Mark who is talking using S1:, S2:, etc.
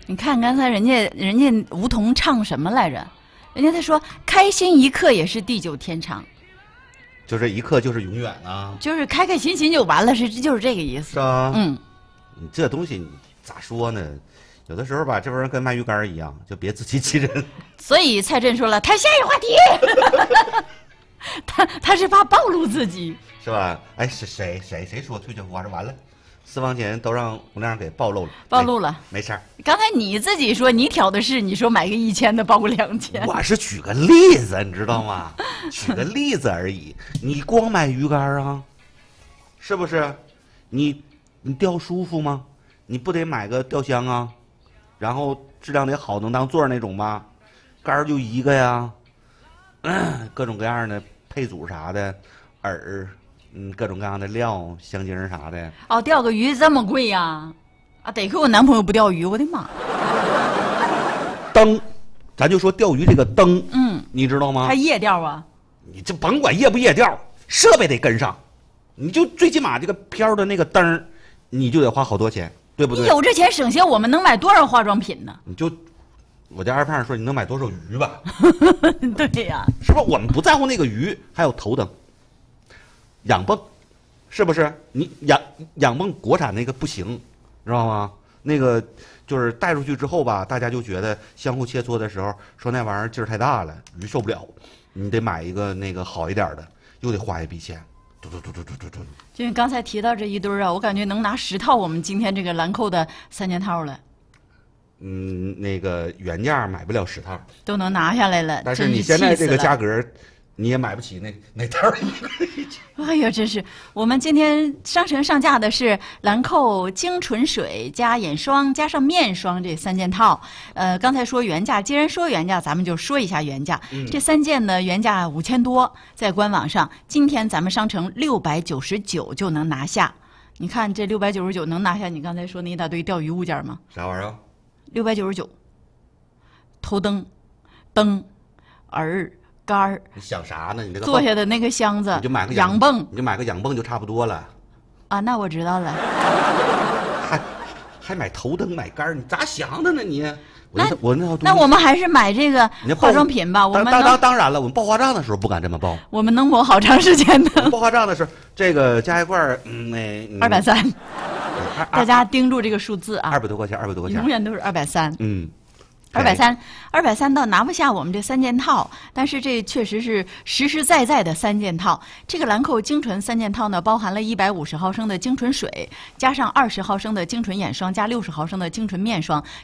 S1: 你看刚才人家梧桐唱什么来着？人家他说开心一刻也是地久天长，
S2: 就这一刻就是永远啊，
S1: 就是开开心心就完了，就是这个意思。
S2: 是吧？
S1: 嗯，
S2: 你这东西你咋说呢？有的时候吧，这玩意儿跟卖鱼竿一样，就别自欺欺人。
S1: 所以蔡震说了，他下一个话题，他是怕暴露自己，
S2: 是吧？哎，是谁说退这话说完了？私房钱都让吴亮给暴露了，
S1: 暴露了，
S2: 没事儿。
S1: 刚才你自己说你挑的是，你说买个1000的包个2000，
S2: 我是举个例子，你知道吗？举个例子而已。你光买鱼竿啊，是不是？你钓舒服吗？你不得买个钓箱啊？然后质量得好，能当座那种吧？竿儿就一个呀，各种各样的配组啥的，饵，各种各样的料、香精啥的。
S1: 哦，钓个鱼这么贵呀？啊，得亏我男朋友不钓鱼，我的妈！
S2: 灯，咱就说钓鱼这个灯，你知道吗？
S1: 还夜钓啊？
S2: 你这甭管夜不夜钓，设备得跟上。你就最起码这个漂的那个灯，你就得花好多钱，对不对？
S1: 你有这钱省下，我们能买多少化妆品呢？
S2: 你就，我家二胖说你能买多少鱼吧？
S1: 对呀，
S2: 是不是？我们不在乎那个鱼，还有头灯、氧泵，是不是？你氧泵国产那个不行，知道吗？那个就是带出去之后吧，大家就觉得相互切磋的时候说那玩意儿劲儿太大了，鱼受不了，你得买一个那个好一点的，又得花一笔钱。嘟。
S1: 就你刚才提到这一堆儿啊，我感觉能拿10套我们今天这个兰蔻的3件套了。
S2: 那个原价买不了10套，
S1: 都能拿下来了。
S2: 但是你现在这个价格，你也买不起那套。
S1: 哎呀，真是！我们今天商城上架的是兰蔻精纯水加眼霜加上面霜这3件套。刚才说原价，既然说原价，咱们就说一下原价。这3件呢，原价5000多，在官网上，今天咱们商城699就能拿下。你看这699能拿下你刚才说那一大堆钓鱼物件吗？
S2: 啥玩意儿
S1: ？699，头灯、灯、饵、竿儿。
S2: 你想啥呢？你这个
S1: 坐下的那个箱子，
S2: 你就买个
S1: 氧泵，
S2: 你就买个氧泵就差不多了。
S1: 啊，那我知道了。
S2: 还买头灯买竿儿，你咋想的呢你？
S1: 那我们还是买这个化妆品吧。我们
S2: 当然了，我们报化账的时候不敢这么报。
S1: 我们能抹好长时间的。
S2: 报化账的时候，这个加一罐
S1: 230。大家盯住这个数字啊
S2: ，200多块钱，
S1: 永远都是230。 230倒拿不下我们这3件套，但是这确实是实实在在的3件套。这个兰蔻精纯3件套呢，包含了150毫升的精纯水，加上20毫升的精纯眼霜，加60毫升的精纯面霜。